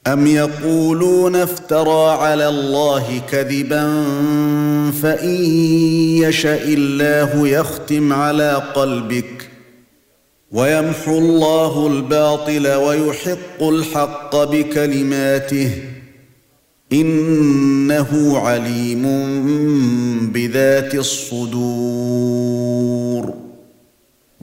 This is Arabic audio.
أَمْ يَقُولُونَ افْتَرَىٰ عَلَى اللَّهِ كَذِبًا فَإِن يَشَإِ اللَّهُ يَخْتِمْ عَلَى قَلْبِكَ وَيَمْحُو اللَّهُ الْبَاطِلَ وَيُحِقُّ الْحَقَّ بِكَلِمَاتِهِ إِنَّهُ عَلِيمٌ بِذَاتِ الصُّدُورِ